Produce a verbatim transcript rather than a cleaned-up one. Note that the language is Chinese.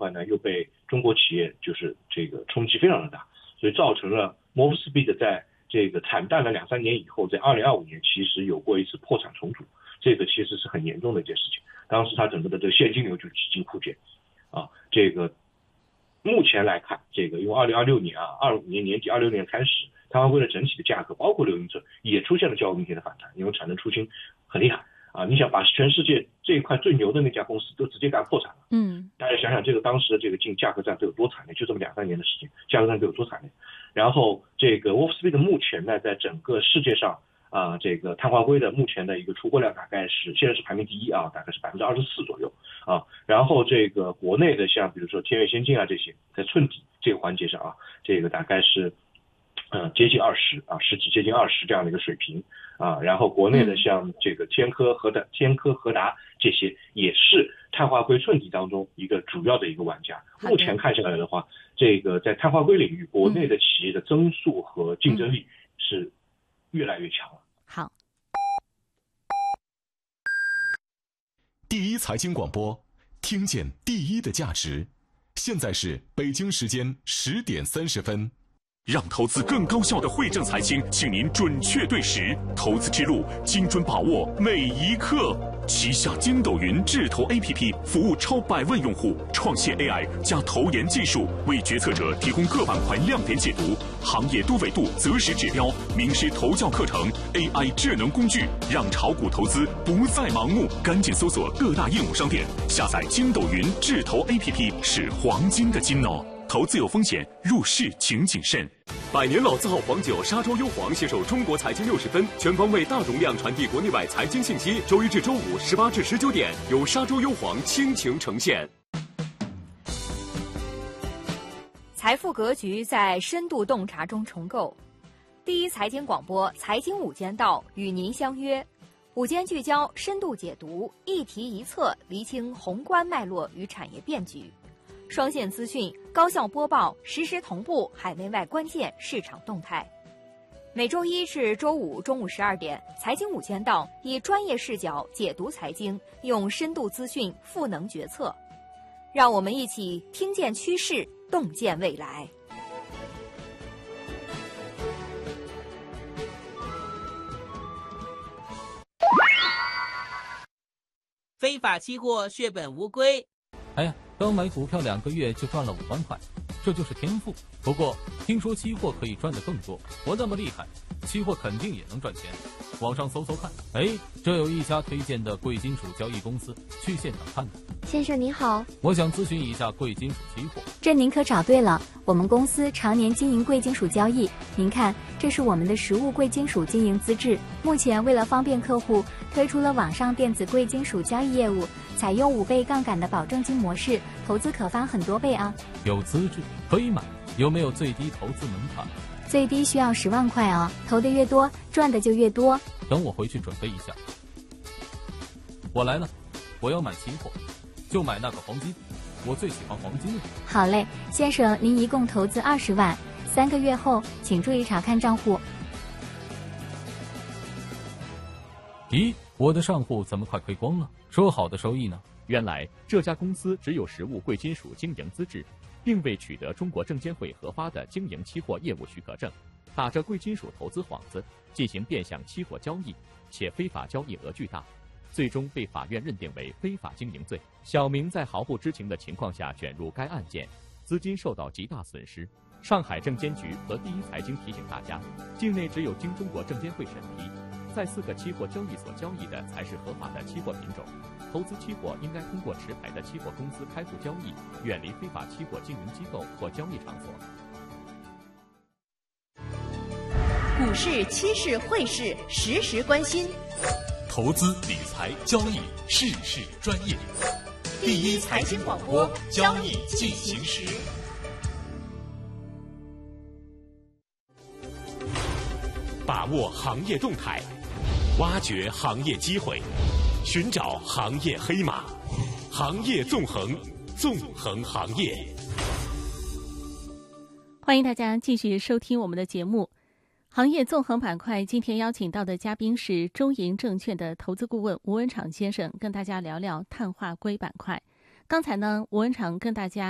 块呢又被中国企业就是这个冲击非常的大，所以造成了 Morph Speed 在这个惨淡了两三年以后，在二零二五年其实有过一次破产重组，这个其实是很严重的一件事情。当时它整个的这个现金流就几近枯竭啊，这个目前来看，这个因为二零二六年啊，二五年年底二六年开始，碳化硅的整体的价格，包括硫因醇也出现了较明显的反弹，因为产能出清很厉害啊。你想把全世界这一块最牛的那家公司都直接干破产了， 嗯， 大家想想这个当时的这个进价格战都有多惨烈，就这么两三年的时间，价格战都有多惨烈。然后这个 Morph Speed 目前呢，在整个世界上啊，这个碳化硅的目前的一个出货量大概是现在是排名第一啊，大概是百分之二十四左右啊。然后这个国内的像比如说天越先进啊这些，在寸底这个环节上啊，这个大概是嗯、呃、接近二十啊，十几接近二十这样的一个水平啊。然后国内的像这个天科和的天科和达这些也是碳化硅寸底当中一个主要的一个玩家。目前看下来的话，这个在碳化硅领域，国内的企业的增速和竞争力是越来越强了。 好， 第一财经广播，听见第一的价值。现在是北京时间十点三十分。 让投资更高效的惠正财经，请您准确对时，投资之路精准把握每一刻。旗下筋斗云智投 A P P 服务超百万用户，创新 A I 加投研技术，为决策者提供各板块亮点解读、行业多维度择时指标、名师投教课程、A I 智能工具，让炒股投资不再盲目。赶紧搜索各大应用商店，下载筋斗云智投 A P P 是黄金的金哦。投资有风险，入市请谨慎。 百年老字号黄酒沙洲优黄携手中国财经六十分，全方位大容量传递国内外财经信息。周一至周五十八至十九点，由沙洲优黄倾情呈现。 财富格局在深度洞察中重构。第一财经广播财经午间道与您相约，午间聚焦，深度解读，一题一策，厘清宏观脉络与产业变局。双线资讯，高效播报，实时同步海内外关键市场动态。每周一至周五中午十二点，财经午间道以专业视角解读财经，用深度资讯赋能决策。让我们一起听见趋势，洞见未来。 非法期货血本无归。 哎呀，刚买股票两个月就赚了五万块，这就是天赋。不过听说期货可以赚得更多，我那么厉害，期货肯定也能赚钱。网上搜搜看，哎，这有一家推荐的贵金属交易公司，去现场看看。 先生您好， 我想咨询一下贵金属期货。 这您可找对了，我们公司常年经营贵金属交易。您看，这是我们的实物贵金属经营资质。目前为了方便客户，推出了网上电子贵金属交易业务，采用五倍杠杆的保证金模式，投资可翻很多倍啊。 有资质可以买，有没有最低投资门槛？ 最低需要十万块啊，投的越多，赚的就越多。 等我回去准备一下。我来了，我要买期货，就买那个黄金，我最喜欢黄金了。 好嘞，先生，您一共投资二十万，三个月后请注意查看账户。 咦，我的账户怎么快亏光了？说好的收益呢？ 原来这家公司只有实物贵金属经营资质，并未取得中国证监会核发的经营期货业务许可证，打着贵金属投资幌子进行变相期货交易，且非法交易额巨大，最终被法院认定为非法经营罪。小明在毫不知情的情况下卷入该案件，资金受到极大损失。上海证监局和第一财经提醒大家，境内只有经中国证监会审批，在四个期货交易所交易的才是合法的期货品种。投资期货应该通过持牌的期货公司开户交易，远离非法期货经营机构或交易场所。 股市、期市、汇市，时时关心。 投资理财交易，事事专业。 第一财经广播，交易进行时。 把握行业动态，挖掘行业机会，寻找行业黑马，行业纵横，纵横行业。 欢迎大家继续收听我们的节目。行业纵横板块，今天邀请到的嘉宾是中银证券的投资顾问吴文敞先生，跟大家聊聊碳化硅板块。刚才呢，吴文敞跟大家